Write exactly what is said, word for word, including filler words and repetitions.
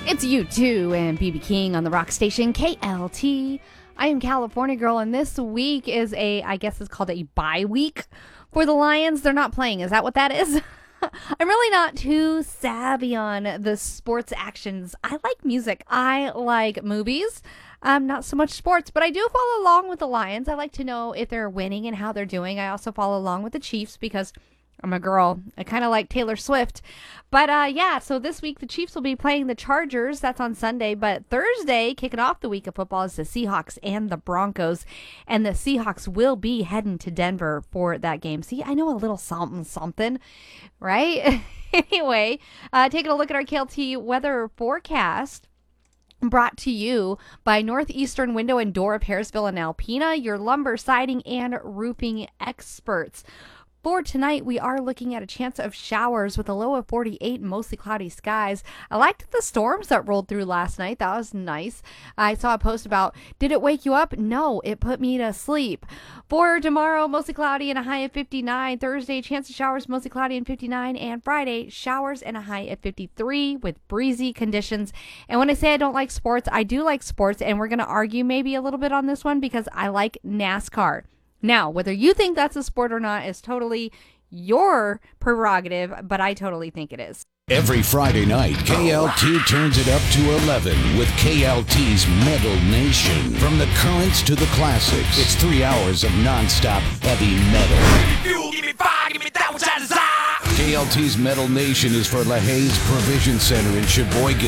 It's U two and B B King on the rock station K L T. I am California Girl, and this week is a, I guess it's called a bye week for the Lions. They're not playing. Is that what that is? I'm really not too savvy on the sports actions. I like music. I like movies. Um, not so much sports, but I do follow along with the Lions. I like to know if they're winning and how they're doing. I also follow along with the Chiefs because I'm a girl. I kind of like Taylor Swift. But uh, yeah, so this week the Chiefs will be playing the Chargers. That's on Sunday. But Thursday, kicking off the week of football, is the Seahawks and the Broncos. And the Seahawks will be heading to Denver for that game. See, I know a little something, something, right? Anyway, uh, taking a look at our K L T weather forecast. Brought to you by Northeastern Window and Door of Harrisville and Alpena, your lumber, siding, and roofing experts. For tonight, we are looking at a chance of showers with a low of forty-eight and mostly cloudy skies. I liked the storms that rolled through last night. That was nice. I saw a post about, did it wake you up? No, it put me to sleep. For tomorrow, mostly cloudy and a high of fifty-nine. Thursday, chance of showers, mostly cloudy and fifty-nine. And Friday, showers and a high of fifty-three with breezy conditions. And when I say I don't like sports, I do like sports. And we're going to argue maybe a little bit on this one because I like NASCAR. Now, whether you think that's a sport or not is totally your prerogative, but I totally think it is. Every Friday night, K L T turns it up to eleven with K L T's Metal Nation. From the currents to the classics, it's three hours of nonstop heavy metal. K L T's Metal Nation is for LaHaye's Provision Center in Sheboygan.